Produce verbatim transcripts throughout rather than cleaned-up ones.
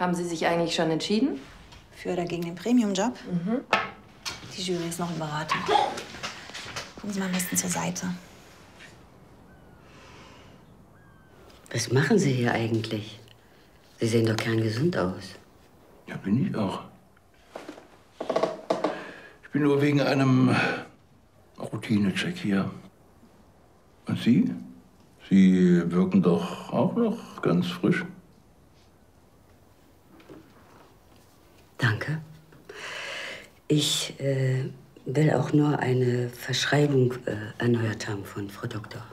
Haben Sie sich eigentlich schon entschieden? Für oder gegen den Premium-Job? Mhm. Die Jury ist noch in Beratung. Kommen Sie mal am besten zur Seite. Was machen Sie hier eigentlich? Sie sehen doch kerngesund aus. Ja, bin ich auch. Ich bin nur wegen einem Routinecheck hier. Und Sie? Sie wirken doch auch noch ganz frisch. Danke. Ich äh, will auch nur eine Verschreibung äh, erneuert haben von Frau Doktor.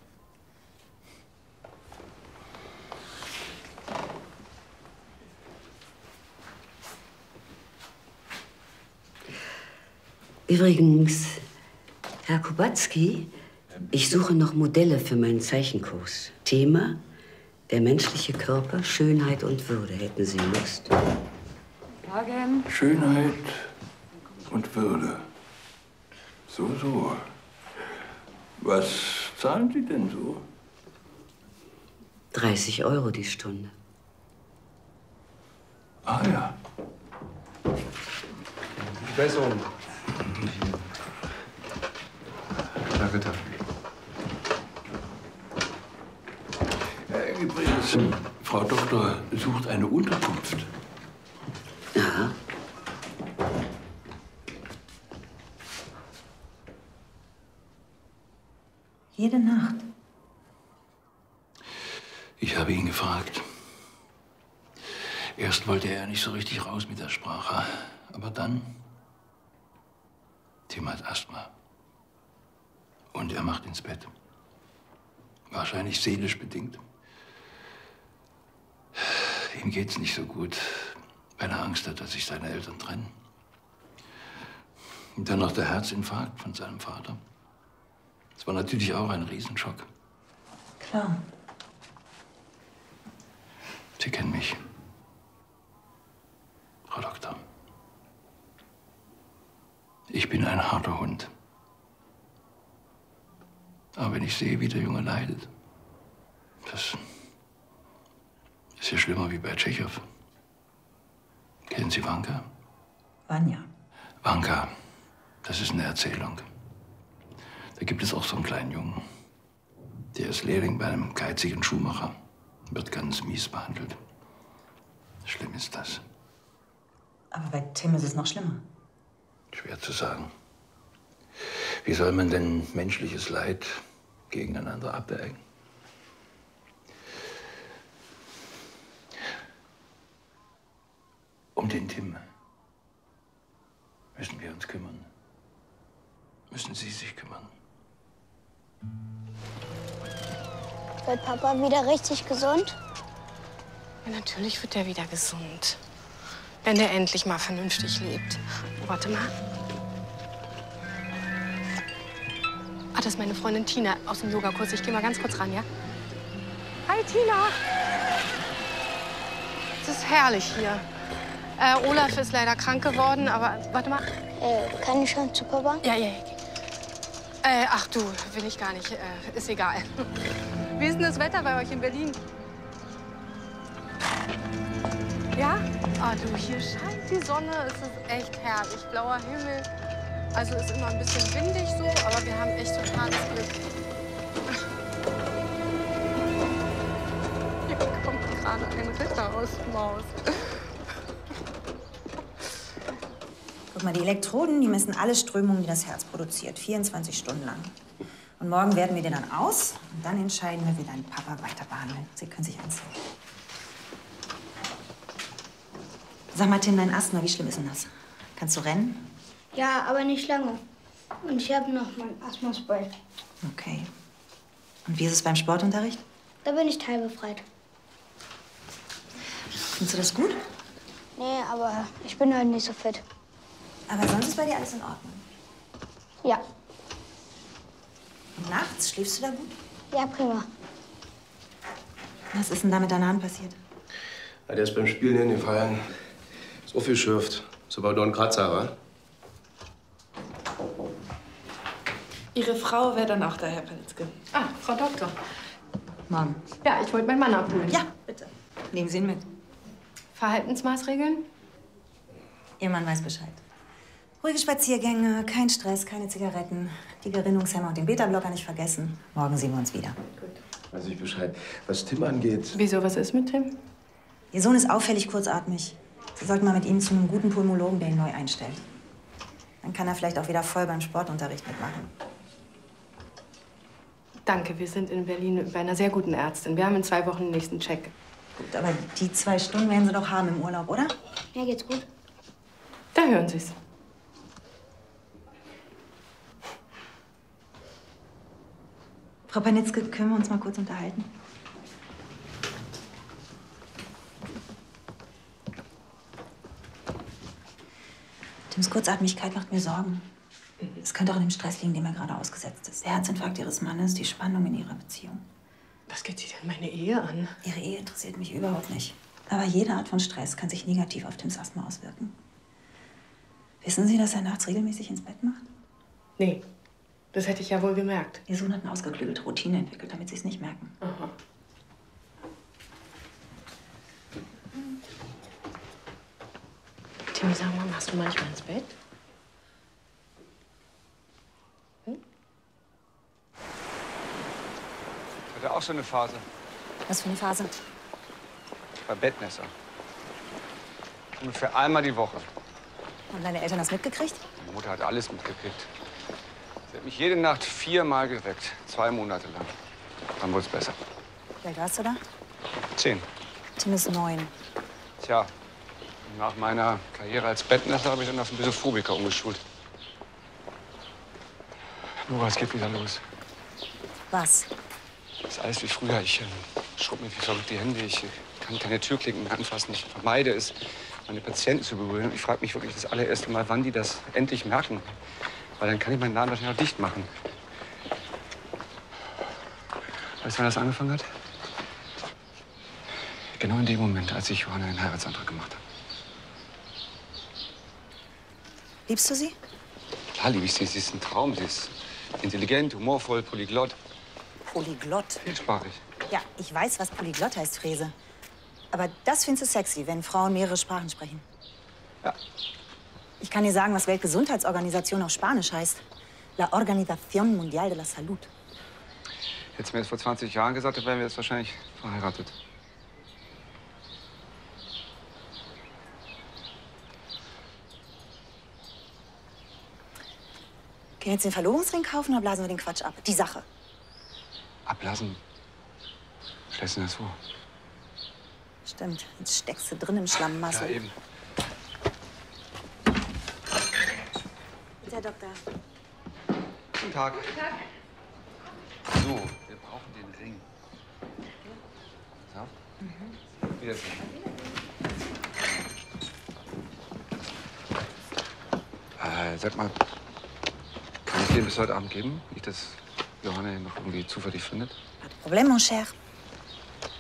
Übrigens, Herr Kubacki, ich suche noch Modelle für meinen Zeichenkurs. Thema: der menschliche Körper, Schönheit und Würde. Hätten Sie Lust? Morgen. Schönheit und Würde. So, so. Was zahlen Sie denn so? dreißig Euro die Stunde. Ah ja. Besserung. Na bitte. Äh, übrigens, Frau Doktor sucht eine Unterkunft. Ja. Jede Nacht. Ich habe ihn gefragt. Erst wollte er nicht so richtig raus mit der Sprache. Aber dann... Tim hat Asthma. Und er macht ins Bett. Wahrscheinlich seelisch bedingt. Ihm geht's nicht so gut, weil er Angst hat, dass sich seine Eltern trennen. Und dann noch der Herzinfarkt von seinem Vater. Das war natürlich auch ein Riesenschock. Klar. Sie kennen mich, Frau Doktor. Ich bin ein harter Hund. Aber wenn ich sehe, wie der Junge leidet, das ist ja schlimmer wie bei Tschechow. Kennen Sie Wanka? Vanya. Wanka, das ist eine Erzählung. Da gibt es auch so einen kleinen Jungen. Der ist Lehrling bei einem geizigen Schuhmacher. Wird ganz mies behandelt. Schlimm ist das. Aber bei Tim ist es noch schlimmer. Schwer zu sagen. Wie soll man denn menschliches Leid gegeneinander abwägen? Um den Tim müssen wir uns kümmern. Müssen Sie sich kümmern. Wird Papa wieder richtig gesund? Ja, natürlich wird er wieder gesund. Wenn er endlich mal vernünftig lebt. Oh, warte mal. Ah, das ist meine Freundin Tina aus dem Yogakurs. Ich gehe mal ganz kurz ran, ja? Hi, Tina. Es ist herrlich hier. Äh, Olaf ist leider krank geworden, aber warte mal. Äh, kann ich schon zu Papa? Ja, ja, ja. Äh, ach du, will ich gar nicht. Äh, ist egal. Wie ist denn das Wetter bei euch in Berlin? Ja? Ah, du, hier scheint die Sonne. Es ist echt herrlich. Blauer Himmel. Also ist immer ein bisschen windig so, aber wir haben echt totales Glück. Hier kommt gerade ein Ritter aus dem Haus. Guck mal, die Elektroden, die messen alle Strömungen, die das Herz produziert. vierundzwanzig Stunden lang. Und morgen werten wir den dann aus. Und dann entscheiden wir, wie deinen Papa weiter behandeln. Sie können sich anziehen. Sag mal, Tim, dein Asthma, wie schlimm ist denn das? Kannst du rennen? Ja, aber nicht lange. Und ich habe noch mein Asthma-Spray. Okay. Und wie ist es beim Sportunterricht? Da bin ich teilbefreit. Findest du das gut? Nee, aber ich bin halt nicht so fit. Aber sonst ist bei dir alles in Ordnung. Ja. Und nachts, schläfst du da gut? Ja, prima. Was ist denn da mit deiner Hand passiert? Ja, der ist beim Spielen hingefallen. So viel schürft. So war doch ein Kratzer, wa? Ihre Frau wäre dann auch da, Herr Palitzke. Ah, Frau Doktor. Mom. Ja, ich wollte meinen Mann abholen. Ja, bitte. Nehmen Sie ihn mit. Verhaltensmaßregeln? Ihr Mann weiß Bescheid. Ruhige Spaziergänge, kein Stress, keine Zigaretten. Die Gerinnungshemmer und den Beta-Blocker nicht vergessen. Morgen sehen wir uns wieder. Weiß ich Bescheid. Was Tim angeht. Wieso, was ist mit Tim? Ihr Sohn ist auffällig kurzatmig. Sie sollten mal mit ihm zu einem guten Pulmologen, der ihn neu einstellt. Dann kann er vielleicht auch wieder voll beim Sportunterricht mitmachen. Danke, wir sind in Berlin bei einer sehr guten Ärztin. Wir haben in zwei Wochen den nächsten Check. Gut, aber die zwei Stunden werden Sie doch haben im Urlaub, oder? Mir geht's gut. Da hören Sie es. Frau Panitzke, können wir uns mal kurz unterhalten? Tims Kurzatmigkeit macht mir Sorgen. Es könnte auch an dem Stress liegen, dem er gerade ausgesetzt ist. Der Herzinfarkt Ihres Mannes, die Spannung in Ihrer Beziehung. Was geht Sie denn meine Ehe an? Ihre Ehe interessiert mich überhaupt nicht. Aber jede Art von Stress kann sich negativ auf Tims Asthma auswirken. Wissen Sie, dass er nachts regelmäßig ins Bett macht? Nee, das hätte ich ja wohl gemerkt. Ihr Sohn hat eine ausgeklügelte Routine entwickelt, damit Sie es nicht merken. Aha. Tim, sag mal, machst du manchmal ins Bett? Hm? Ich hatte auch so eine Phase Was für eine Phase? bei Bettnässer. Ungefähr einmal die Woche. Haben deine Eltern das mitgekriegt? Meine Mutter hat alles mitgekriegt. Sie hat mich jede Nacht viermal geweckt. Zwei Monate lang. Dann wurde es besser. Wie alt warst du da? Zehn. Tim ist neun. Tja, nach meiner Karriere als Bettnässer habe ich dann auf einen Misophobiker umgeschult. Nora, es geht wieder los. Was? Das ist alles wie früher. Ich äh, schrub mir wie verrückt die Hände. Ich äh, kann keine Türklinken mehr anfassen. Ich vermeide es, meine Patienten zu berühren. Und ich frage mich wirklich das allererste Mal, wann die das endlich merken. Weil dann kann ich meinen Laden wahrscheinlich auch dicht machen. Weißt du, wann das angefangen hat? Genau in dem Moment, als ich Johanna einen Heiratsantrag gemacht habe. Liebst du sie? Klar liebe ich sie. Sie ist ein Traum. Sie ist intelligent, humorvoll, polyglott. Polyglott. Vielsprachig. Ja, ich weiß, was Polyglott heißt, Frese. Aber das findest du sexy, wenn Frauen mehrere Sprachen sprechen. Ja. Ich kann dir sagen, was Weltgesundheitsorganisation auf Spanisch heißt. La Organización Mundial de la Salud. Hättest du mir das vor zwanzig Jahren gesagt, dann wären wir jetzt wahrscheinlich verheiratet. Können wir jetzt den Verlobungsring kaufen oder blasen wir den Quatsch ab? Die Sache. Ablassen? Stellst du dir das vor? Stimmt, jetzt steckst du drin im Schlammmassel. Ja, eben. Bitte, Herr Doktor. Guten Tag. Guten Tag. So, wir brauchen den Ring. So. Mhm. Wiedersehen. Äh, sag mal, kann ich den bis heute Abend geben? Nicht, dass Johanna ihn noch irgendwie zufällig findet? Pas de problème, mon cher.